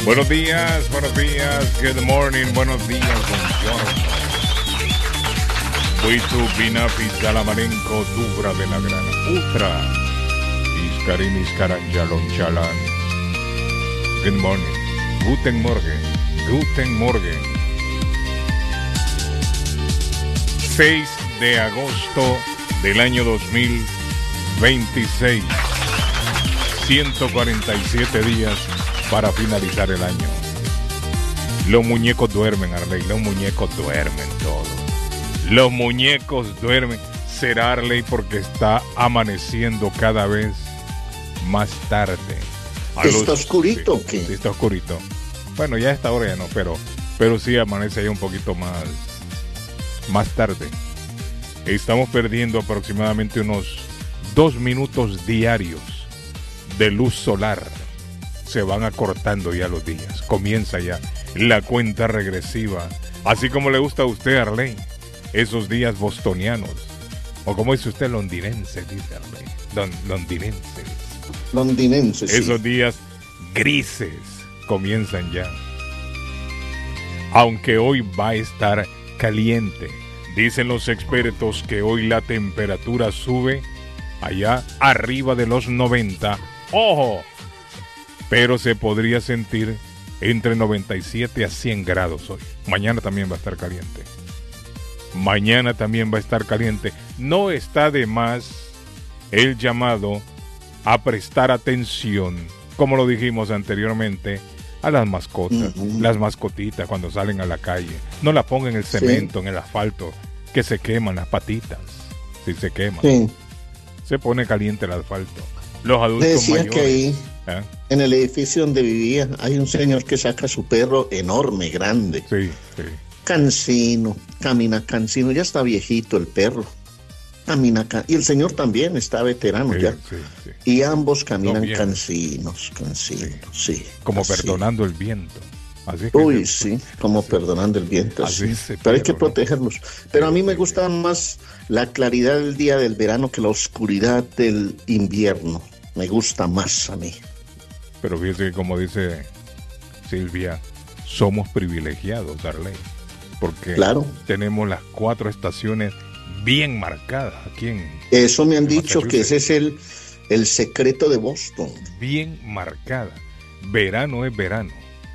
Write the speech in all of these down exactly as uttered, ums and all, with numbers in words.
Buenos días, buenos días, good morning, buenos días, buongiorno. Buitu Binapis Salamarenco, Dubra de la Grana, Utra, Iskarin Iskaran Jalon Chalan. Good morning, Guten Morgen, Guten Morgen. seis de agosto del año dos mil veintiséis. ciento cuarenta y siete días para finalizar el año. Los muñecos duermen, Arley, los muñecos duermen todos. Los muñecos duermen. Será, Arley, porque está amaneciendo cada vez más tarde. A ¿Está los, oscurito o sí, qué? Sí, está oscurito. Bueno, ya a esta hora ya no, pero, pero sí amanece ya un poquito más, más tarde. Estamos perdiendo aproximadamente unos dos minutos diarios de luz solar. Se van acortando ya los días. Comienza ya la cuenta regresiva. Así como le gusta a usted, Arley, esos días bostonianos. O como dice usted, londinense, dice Arley. Don, londinenses. Londinenses, Esos sí. días grises comienzan ya. Aunque hoy va a estar caliente. Dicen los expertos que hoy la temperatura sube allá arriba de los noventa. ¡Ojo! Pero se podría sentir entre noventa y siete a cien grados hoy. Mañana también va a estar caliente. Mañana también va a estar caliente. No está de más el llamado a prestar atención, como lo dijimos anteriormente, a las mascotas. Uh-huh. Las mascotitas cuando salen a la calle. No la pongan en el cemento, sí, en el asfalto, que se queman las patitas. Si se queman. Sí. Se pone caliente el asfalto. Los adultos decía mayores. Que ahí, ¿eh? En el edificio donde vivía, hay un señor que saca a su perro enorme, grande. Sí, sí. Cansino, camina cansino, ya está viejito el perro. Camina can... Y el señor también está veterano sí, ya. Sí, sí. Y ambos caminan no, cansinos, cansinos, sí. sí como así. Perdonando el viento. Así que Uy, se... sí, como así. Perdonando el viento. Así sí. Pero hay que protegerlos. Pero a mí me gusta más la claridad del día del verano que la oscuridad del invierno. Me gusta más a mí. Pero fíjese que como dice Silvia, somos privilegiados, Darley, porque claro. tenemos las cuatro estaciones bien marcadas aquí en... Eso me han dicho que ese es el, el secreto de Boston. Bien marcada. Verano es verano.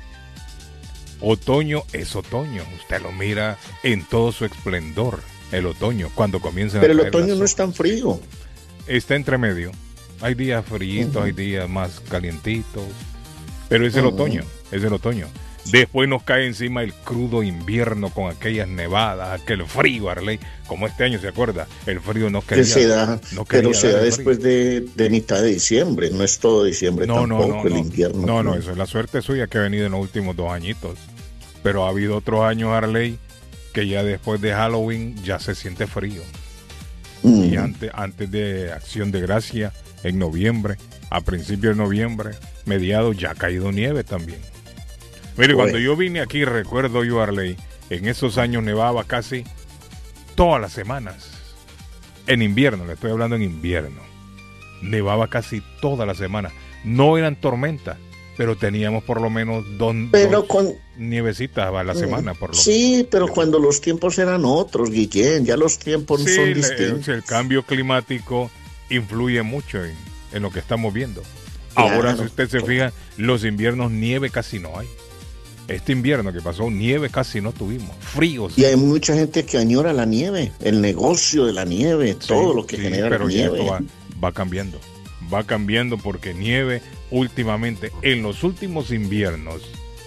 Otoño es otoño. Usted lo mira en todo su esplendor. El otoño, cuando comienza a Pero el otoño no es tan frío. Está entre medio. Hay días fríitos, uh-huh. hay días más calientitos, pero es el uh-huh. otoño, es el otoño. Después nos cae encima el crudo invierno con aquellas nevadas, aquel frío, Arley, como este año, ¿se acuerda? El frío no quería, que se da, no pero se da después de, de mitad de diciembre, no es todo diciembre no, tampoco, no, no, el no, invierno. No, no, eso es la suerte suya que ha venido en los últimos dos añitos, pero ha habido otros años, Arley, que ya después de Halloween ya se siente frío. Uh-huh. Y antes, antes de Acción de Gracia, en noviembre, a principios de noviembre, mediados, ya ha caído nieve también. Mire, bueno. Cuando yo vine aquí, recuerdo yo, Arley, en esos años nevaba casi todas las semanas. En invierno, le estoy hablando en invierno. Nevaba casi todas las semanas. No eran tormentas, pero teníamos por lo menos dos, pero dos con... nievecitas a la semana, por lo sí, menos. Sí, pero sí. Cuando los tiempos eran otros, Guillén, ya los tiempos sí, son le, distintos. El, el cambio climático influye mucho en, en lo que estamos viendo. Claro, ahora, si usted se fija, los inviernos nieve casi no hay. Este invierno que pasó, nieve casi no tuvimos. Fríos. Y hay mucha gente que añora la nieve, el negocio de la nieve, sí, todo lo que sí, genera pero la nieve. Esto va, va cambiando. Va cambiando porque nieve últimamente, en los últimos inviernos,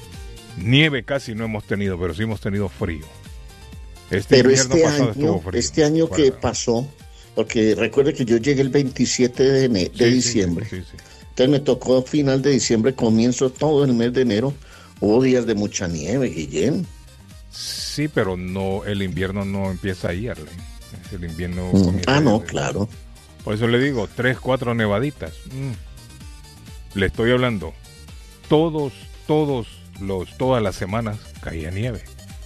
nieve casi no hemos tenido, pero sí hemos tenido frío. Este pero invierno este pasado año, estuvo frío. Este año bueno. que pasó, porque recuerde que yo llegué el veintisiete de, ene- de sí, diciembre. Sí, sí, sí. Entonces me tocó final de diciembre, comienzo todo el mes de enero. Hubo días de mucha nieve, Guillén. Sí, pero no, el invierno no empieza ahí, Arley. El invierno mm. comienza Ah, no, desde... claro. Por eso le digo, tres, cuatro nevaditas. Mm. Le estoy hablando. Todos, todos los, todas las semanas caía nieve.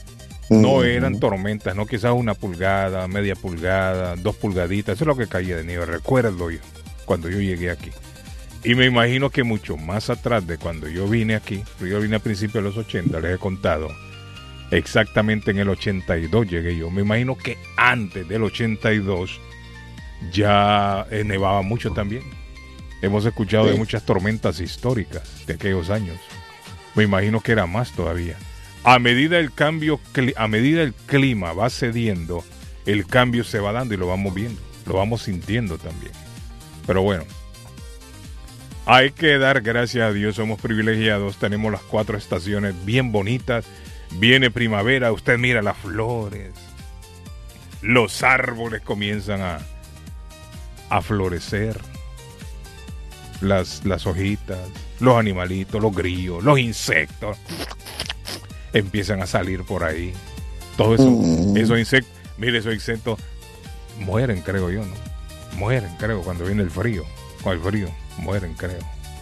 No mm. eran tormentas, no quizás una pulgada, media pulgada, dos pulgaditas. Eso es lo que caía de nieve, recuerdo yo, cuando yo llegué aquí. Y me imagino que mucho más atrás de cuando yo vine aquí, yo vine a principios de los ochenta, les he contado, exactamente en el ochenta y dos llegué yo. Me imagino que antes del ochenta y dos ya eh, nevaba mucho también. Hemos escuchado sí. de muchas tormentas históricas de aquellos años. Me imagino que era más todavía. A medida el cambio, a medida el clima va cediendo, el cambio se va dando y lo vamos viendo, lo vamos sintiendo también. Pero bueno, hay que dar gracias a Dios, somos privilegiados, tenemos las cuatro estaciones bien bonitas, viene primavera, usted mira las flores, los árboles comienzan a, a florecer, las, las hojitas, los animalitos, los grillos, los insectos, empiezan a salir por ahí, todo eso, mm. esos insectos, mire, esos insectos mueren, creo yo, ¿no? Mueren, creo, cuando viene el frío, con el frío, mueren, creo.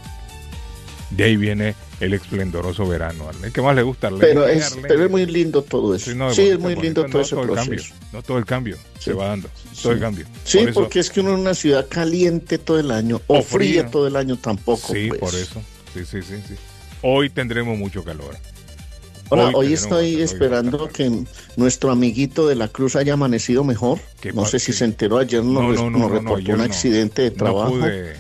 De ahí viene el esplendoroso verano. ¿El que más le gusta? Pero es, pero es muy lindo todo eso. Sí, no, sí es muy lindo todo no ese todo proceso. El cambio, no todo el cambio sí. se va dando, sí. todo el cambio. Sí, por eso, porque es que uno en una ciudad caliente todo el año, o, o fría, fría todo el año tampoco. Sí, pues. por eso. Sí, sí, sí, sí. Hoy tendremos mucho calor. Hola, hoy, hoy estoy esperando que nuestro amiguito de la Cruz haya amanecido mejor. No sé si se enteró, ayer nos, no, no, no, nos reportó no, un accidente de trabajo. No pude,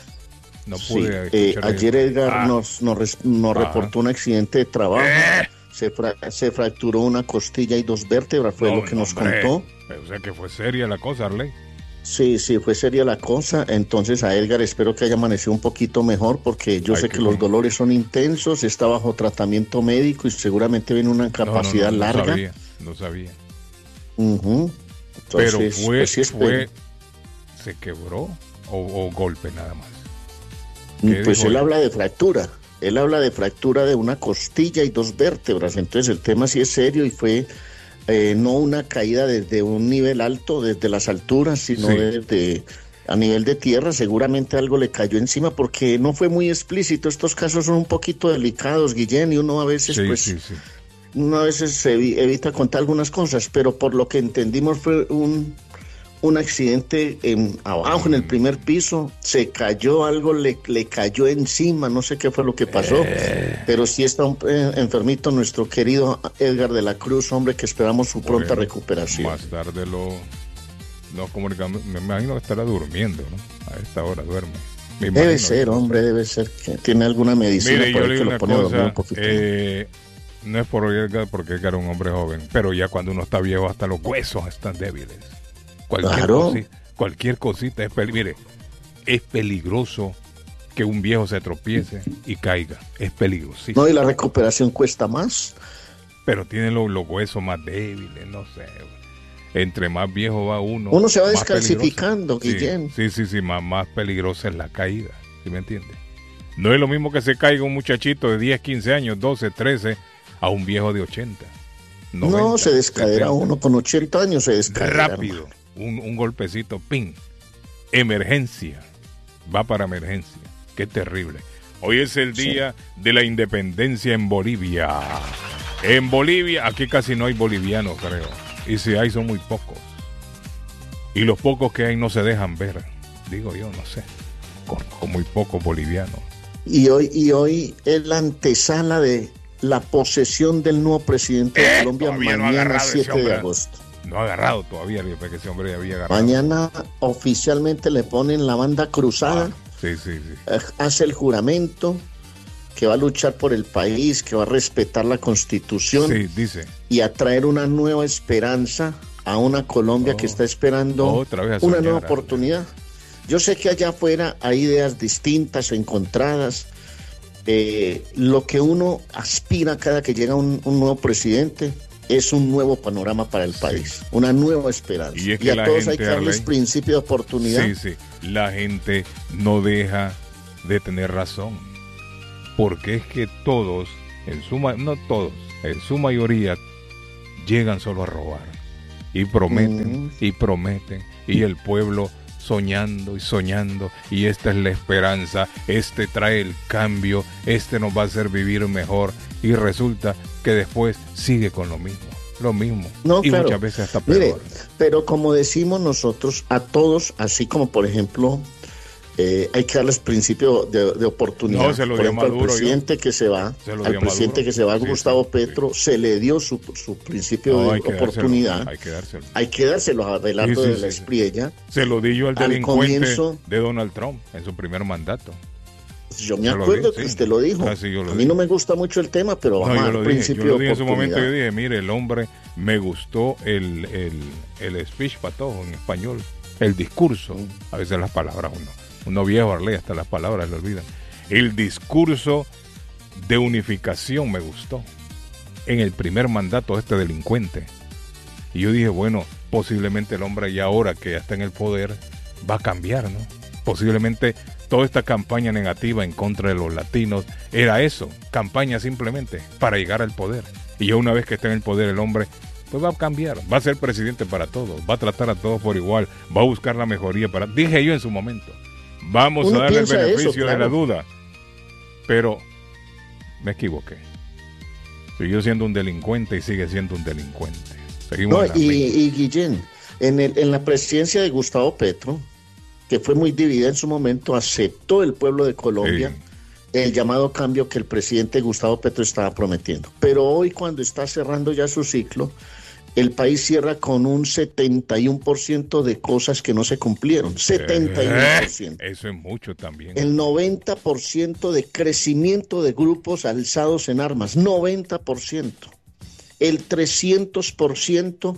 no pude sí, eh, ayer Edgar ah. nos, nos, nos reportó un accidente de trabajo. Eh. Se, fra se fracturó una costilla y dos vértebras, fue no, lo que nos hombre. contó. O sea que fue seria la cosa, Arley. Sí, sí, fue seria la cosa. Entonces a Edgar espero que haya amanecido un poquito mejor, porque yo Ay, sé que los dolores son intensos, está bajo tratamiento médico y seguramente viene una incapacidad no, no, no, larga. No sabía, no sabía. Uh-huh. Entonces, pero fue, pues, sí fue ¿se quebró o, o golpe nada más? Pues él, él habla de fractura. Él habla de fractura de una costilla y dos vértebras. Entonces el tema sí es serio y fue... Eh, no una caída desde un nivel alto, desde las alturas, sino sí. desde a nivel de tierra. Seguramente algo le cayó encima, porque no fue muy explícito. Estos casos son un poquito delicados, Guillén, y uno a veces, sí, pues, sí, sí. uno a veces evi evita contar algunas cosas, pero por lo que entendimos fue un, un accidente en, abajo, mm. en el primer piso, se cayó algo, le, le cayó encima, no sé qué fue lo que pasó, eh. pero sí está un, eh, enfermito nuestro querido Edgar de la Cruz, hombre, que esperamos su pronta bueno, recuperación. Más tarde lo nos comunicamos, me imagino que estará durmiendo, ¿no? A esta hora duerme. Debe ser, hombre, debe ser que tiene alguna medicina. Mire, por yo ahí le que digo lo una pone cosa, un poquito. Eh, no es por Edgar, porque Edgar es un hombre joven, pero ya cuando uno está viejo hasta los huesos están débiles. Cualquier, claro. cosita, cualquier cosita es peligroso. Mire, es peligroso que un viejo se tropiece y caiga. Es peligrosísimo. No, y la recuperación cuesta más. Pero tiene los, los huesos más débiles, no sé. Entre más viejo va uno. Uno se va descalcificando, Guillén. Sí, sí, sí, sí, más, más peligrosa es la caída. ¿Sí me entiende? No es lo mismo que se caiga un muchachito de diez, quince años, doce, trece, a un viejo de ochenta. noventa, no, se descadera uno con ochenta años, se descadera. Rápido. Un, un golpecito, ping, emergencia, va para emergencia, qué terrible. Hoy es el día sí. de la independencia en Bolivia. En Bolivia, aquí casi no hay bolivianos, creo, y si hay son muy pocos, y los pocos que hay no se dejan ver, digo yo, no sé, conozco muy pocos bolivianos. Y hoy, y hoy es la antesala de la posesión del nuevo presidente de eh, Colombia, mañana no siete de agosto. No ha agarrado todavía, porque ese hombre había agarrado. Mañana oficialmente le ponen la banda cruzada. Ah, sí, sí, sí. Hace el juramento que va a luchar por el país, que va a respetar la Constitución. Sí, dice. Y a traer una nueva esperanza a una Colombia oh, que está esperando otra vez una nueva oportunidad. Yo sé que allá afuera hay ideas distintas o encontradas. Eh, lo que uno aspira cada que llega un, un nuevo presidente es un nuevo panorama para el país, sí. una nueva esperanza. Y, es que y a la todos gente, hay que darles Arley, principio de oportunidad. Sí, sí. La gente no deja de tener razón, porque es que todos, en su no todos, en su mayoría llegan solo a robar y prometen mm. y prometen y el pueblo soñando y soñando, y esta es la esperanza, este trae el cambio, este nos va a hacer vivir mejor, y resulta que después sigue con lo mismo, lo mismo, no, y claro. muchas veces hasta peor. Mire, pero como decimos nosotros, a todos, así como por ejemplo Eh, hay que darles principio de, de oportunidad. No, se lo dio Por ejemplo, Maduro, al presidente yo. que se va, Se lo al dio presidente Maduro. que se va, Sí, Gustavo sí, Petro, sí. se le dio su, su principio No, de hay que oportunidad. dárselo, hay que dárselo. Hay que dárselo a Abelardo Sí, sí, de la sí, sí. Espriella. Se lo di yo al Al delincuente comienzo- de Donald Trump en su primer mandato. Yo me Se lo acuerdo di, que sí. usted lo dijo. Ah, sí, yo lo a mí dije. no me gusta mucho el tema, pero No, vamos a yo dar lo dije, yo principio lo de dije en su momento, yo oportunidad. dije, mire, el hombre, me gustó el, el, el speech patojo en español, el discurso, a veces las palabras uno, uno viejo Arley, hasta las palabras le olvidan. El discurso de unificación me gustó en el primer mandato de este delincuente. Y yo dije, bueno, posiblemente el hombre ya ahora que ya está en el poder va a cambiar, ¿no? Posiblemente toda esta campaña negativa en contra de los latinos era eso, campaña simplemente para llegar al poder. Y ya una vez que esté en el poder el hombre, pues va a cambiar, va a ser presidente para todos, va a tratar a todos por igual, va a buscar la mejoría para... Dije yo en su momento, vamos Uno a darle el piensa beneficio eso, de la claro. duda. Pero me equivoqué. Siguió siendo un delincuente y sigue siendo un delincuente. Seguimos No, en la y, misma. y Guillén, en, el, en la presidencia de Gustavo Petro, que fue muy dividida en su momento, aceptó el pueblo de Colombia Sí. el llamado cambio que el presidente Gustavo Petro estaba prometiendo. Pero hoy, cuando está cerrando ya su ciclo, el país cierra con un setenta y uno por ciento de cosas que no se cumplieron. setenta y uno por ciento. Eh, eso es mucho también. El noventa por ciento de crecimiento de grupos alzados en armas. noventa por ciento. El trescientos por ciento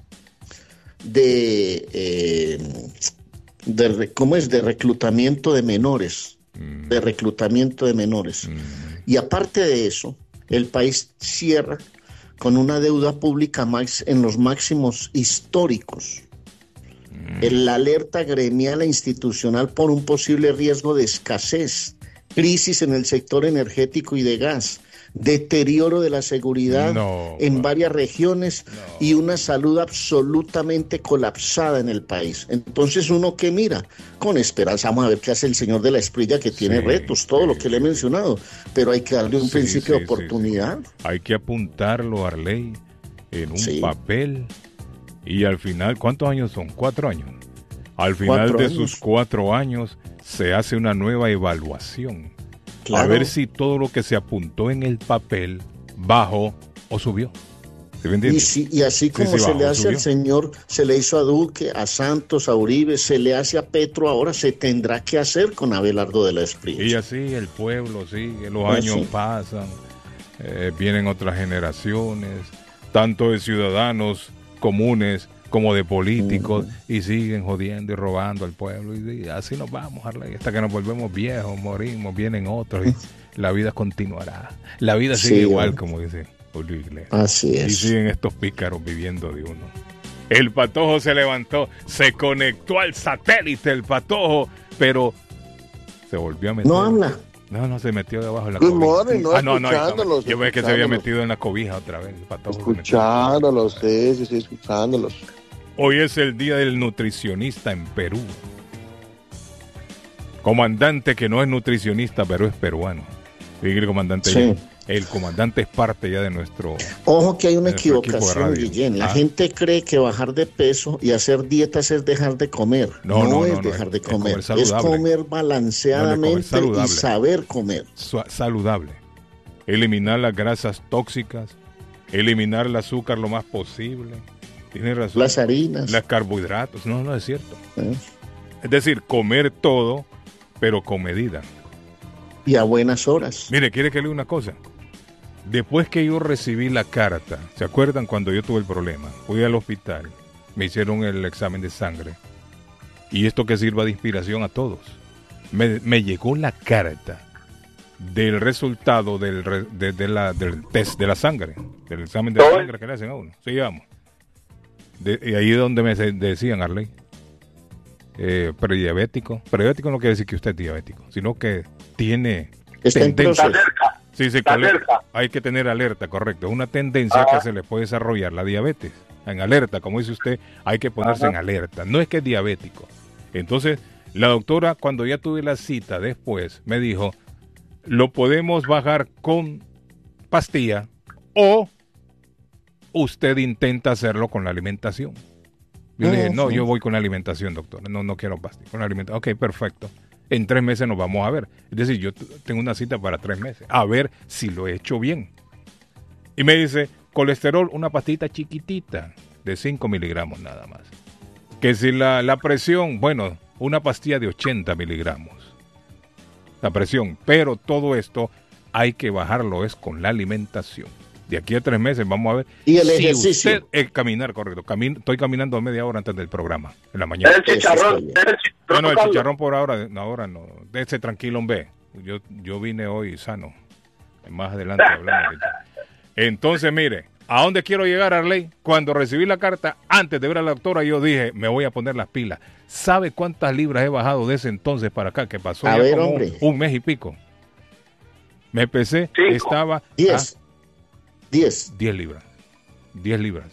de, eh, de re- ¿cómo es? De reclutamiento de menores. Mm, De reclutamiento de menores. mm, Y aparte de eso, el país cierra con una deuda pública max en los máximos históricos. El- La alerta gremial e institucional por un posible riesgo de escasez, crisis en el sector energético y de gas, deterioro de la seguridad No, en pa. varias regiones y una salud absolutamente colapsada en el país. Entonces, uno que mira con esperanza, vamos a ver qué hace el señor de la Espriella, que tiene Sí, retos, todo sí, lo que le he sí, mencionado, pero hay que darle un Sí, principio sí, de sí, oportunidad. sí. Hay que apuntarlo, Arley, en un Sí. papel. Y al final, ¿cuántos años son? Cuatro años. Al final Cuatro de años. sus cuatro años se hace una nueva evaluación. A Claro. ver si todo lo que se apuntó en el papel bajó o subió. ¿Sí me Y, entiendes? si- y así como sí, se bajó, le hace subió. al señor, se le hizo a Duque, a Santos, a Uribe, se le hace a Petro, ahora se tendrá que hacer con Abelardo de la Espriella. Y así el pueblo sigue, los Pues años sí. pasan, eh, vienen otras generaciones, tanto de ciudadanos comunes como de políticos, y siguen jodiendo y robando al pueblo. Y, y así nos vamos, Arley, hasta que nos volvemos viejos, morimos, vienen otros y la vida continuará. La vida sigue Sí, igual, ¿no? como dice Julio Iglesias. Así Y es. siguen estos pícaros viviendo de uno. El patojo se levantó, se conectó al satélite, el patojo, pero se volvió a meter. No habla. No, no, se metió debajo de la Good cobija. morning, no, ah, no, no, escuchándolos, yo ve que se había escuchándolos. metido en la cobija otra vez. El patojo se metió. Escuchándolos, sí, sí, sí, escuchándolos. Hoy es el día del nutricionista en Perú. Comandante que no es nutricionista, pero es peruano. Sigue el comandante. Sí. El comandante es parte ya de nuestro... Ojo que hay una de nuestro equipo de equivocación, radio. Guillén. La Ah. gente cree que bajar de peso y hacer dietas es dejar de comer. No, No, no, es no, no, dejar es- de es comer. comer Es saludable. comer balanceadamente No, no, es comer saludable. y saber comer. su- saludable. Eliminar las grasas tóxicas, eliminar el azúcar lo más posible. Tienes razón. Las harinas. Los carbohidratos. No, no es cierto. ¿eh? Es decir, comer todo, pero con medida. Y a buenas horas. Mire, ¿quiere que le diga una cosa? Después que yo recibí la carta, ¿se acuerdan cuando yo tuve el problema? Fui al hospital, me hicieron el examen de sangre. Y esto que sirva de inspiración a todos. Me, me llegó la carta del resultado del, re- de, de la, del test de la sangre, del examen de la sangre que le hacen a uno. Sigamos. De, y ahí es donde me se- decían, Arley, eh, prediabético. Prediabético no quiere decir que usted es diabético, sino que tiene Está en tendencia. proceso. Sí, sí, Está cole- alerta. hay que tener alerta, correcto. Es una tendencia Ajá. que se le puede desarrollar la diabetes. En alerta, como dice usted, hay que ponerse Ajá. en alerta. No es que es diabético. Entonces, la doctora, cuando ya tuve la cita después, me dijo, lo podemos bajar con pastilla o usted intenta hacerlo con la alimentación. Yo le dije, no, yo voy con la alimentación, doctora. No, no quiero pastilla. Con la alimentación. Ok, perfecto. En tres meses nos vamos a ver. Es decir, yo tengo una cita para tres meses, a ver si lo he hecho bien. Y me dice, colesterol, una pastita chiquitita, de cinco miligramos nada más. Que si la, la presión, bueno, una pastilla de ochenta miligramos. La presión, pero todo esto hay que bajarlo, es con la alimentación. De aquí a tres meses vamos a ver. Y el si ejercicio. Usted, el caminar, correcto. Camin, estoy caminando media hora antes del programa, en la mañana. El chicharrón. El chicharrón no, no, el chicharrón por ahora, ahora no. Déjese tranquilo, hombre. Yo, yo vine hoy sano. Más adelante hablamos. Entonces, mire, ¿a dónde quiero llegar, Arley? Cuando recibí la carta, antes de ver a la doctora, yo dije, me voy a poner las pilas. ¿Sabe cuántas libras he bajado de ese entonces para acá? Que pasó a ya ver, como hombre. Un, un mes y pico. Me pesé, Cinco. estaba... Diez. Diez. diez libras. diez libras.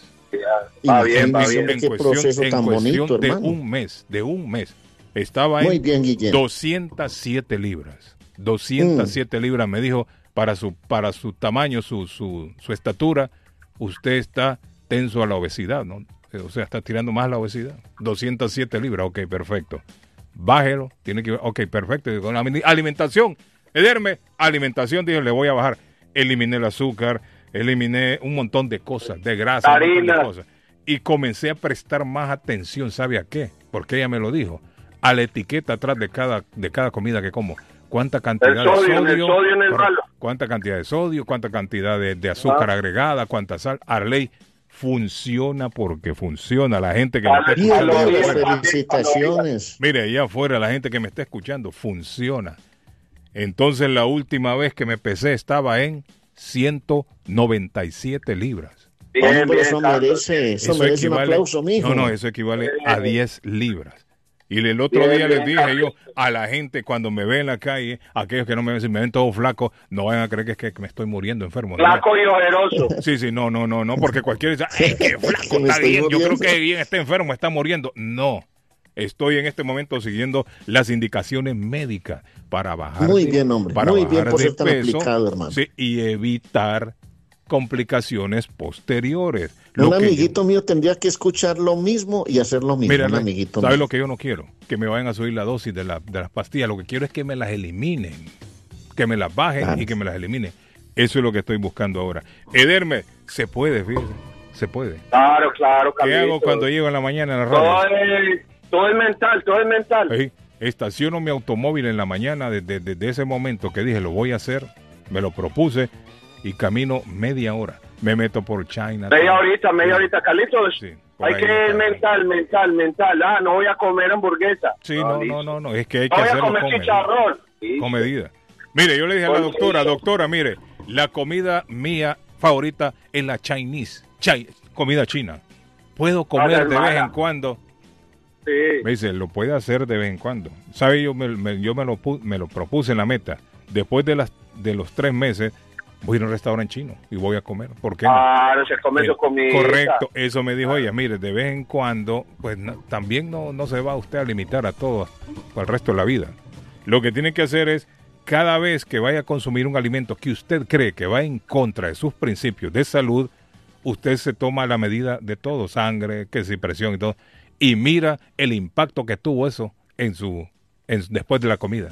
Va bien, va bien. En Qué cuestión, proceso en tan cuestión bonito, de hermano. un mes, de un mes. Estaba Muy en bien, Guillermo. doscientas siete libras. doscientas siete Mm. libras. Me dijo, para su para su tamaño, su, su, su estatura, usted está tenso a la obesidad, ¿no? O sea, está tirando más a la obesidad. doscientas siete libras, ok, perfecto. Bájelo, tiene que... Ok, perfecto. Con la alimentación, Ederme, alimentación, dije, le voy a bajar. Eliminé el azúcar, eliminé un montón de cosas, de grasa, un montón de cosas. Y comencé a prestar más atención, ¿sabe a qué? Porque ella me lo dijo. A la etiqueta atrás de cada, de cada comida que como. ¿Cuánta cantidad El sodio, de sodio? el sodio en el correcto, malo. ¿Cuánta cantidad de sodio? ¿Cuánta cantidad de, de azúcar Ah. agregada? ¿Cuánta sal? Arley, funciona porque funciona. La gente que me está Vale, Bien, escuchando Bien, bien, allá afuera, felicitaciones. mire, allá afuera la gente que me está escuchando, funciona. Entonces la última vez que me pesé estaba en ciento noventa y siete libras. Bien, Hombre, bien, eso Carlos. merece, eso merece un aplauso, mijo. No, no, eso equivale a diez libras. Y el otro Bien, día bien, les dije Carlos. yo a la gente cuando me ven en la calle, aquellos que no me ven, si me ven todo flaco, no vayan a creer que es que me estoy muriendo enfermo. ¿no? Flaco y ojeroso. Sí, sí, no, no, no, no, porque cualquiera dice, ¡ay, qué flaco Que me está estoy bien! Yo creo muriendo. que bien está enfermo, está muriendo. No, estoy en este momento siguiendo las indicaciones médicas para bajar Muy de, bien, hombre. para Muy bajar bien por de ser tan peso, aplicado, hermano. sí, y evitar complicaciones posteriores. Lo Un que yo- amiguito mío tendría que escuchar lo mismo y hacer lo mismo. Mira, un amiguito ¿sabes mío. lo que yo no quiero? Que me vayan a subir la dosis de, la, de las pastillas. Lo que quiero es que me las eliminen. Que me las bajen Claro. y que me las eliminen. Eso es lo que estoy buscando ahora. Ederme, se puede, fíjese. Se puede. Claro, claro, ¿Qué Carlito. hago cuando llego en la mañana en la Todo radio? es, todo es mental, todo es mental. Ahí, estaciono mi automóvil en la mañana desde, desde ese momento que dije lo voy a hacer, me lo propuse y camino media hora. Me meto por China. Media horita, media horita, Carlitos. Sí, por Hay ahí que está. mental, mental, mental. Ah, no voy a comer hamburguesa. Sí, no, listo. no, no, no, es que hay No que voy a hacerlo comer con medida. chicharrón. Sí. Con medida. Mire, yo le dije a la Con doctora, medida. doctora, mire, la comida mía favorita es la Chinese, chi- comida china. ¿Puedo comer de hermana. vez en cuando? Sí. Me dice, lo puede hacer de vez en cuando. ¿Sabe? Yo me, me- yo me lo, pu- me lo propuse en la meta. Después de, las, de los tres meses, voy a ir a un restaurante chino y voy a comer. ¿Por qué no? Claro, se come Eh, su comida. Correcto, eso me dijo ella. Mire, de vez en cuando, pues no- también no, no se va usted a limitar a todo para el resto de la vida. Lo que tiene que hacer es, cada vez que vaya a consumir un alimento que usted cree que va en contra de sus principios de salud, usted se toma la medida de todo, sangre, que si presión y todo, y mira el impacto que tuvo eso en su, en, después de la comida.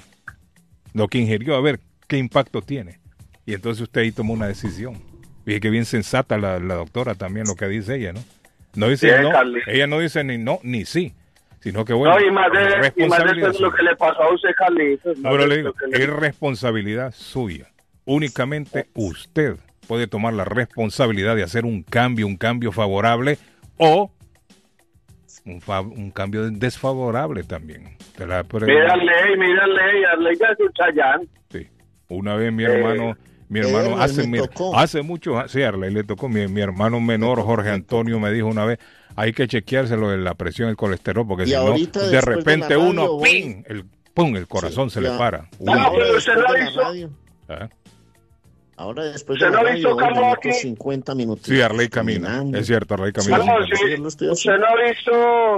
Lo que ingirió, a ver qué impacto tiene. Y entonces usted ahí tomó una decisión. Fíjate que bien sensata la, la doctora también lo que dice ella, ¿no? No dice Bien, no, Carly. ella no dice ni no ni sí, sino que bueno, No, y más de, y más de responsabilidad eso es lo suya. que le pasó a usted, Carlitos. No, pero le digo, es responsabilidad suya. Únicamente usted puede tomar la responsabilidad de hacer un cambio, un cambio favorable o un, fa- un cambio desfavorable también. Te la pre- Mira ley, mira ley, ley ya es un chayán. Sí. Una vez mi Eh, hermano, mi hermano él hace, me mira, tocó. hace mucho, sí, a Arley le tocó, mi, mi hermano menor Jorge Antonio me dijo una vez, hay que chequeárselo de la presión, el colesterol, porque Y si no, ahorita de después de repente la radio, uno, voy- ¡ping! El, ¡pum! El corazón Sí, se le ya. para. Uy, Ah, Ahora pero usted después lo de la hizo. radio, ¿ah? ahora después ¿Se de la no radio, hizo voy, me calor meto aquí? cincuenta minutos. Sí, Arley camina, caminando. es cierto, Arley Sí, camina. No, sí, sí, lo estoy usted haciendo. no ha visto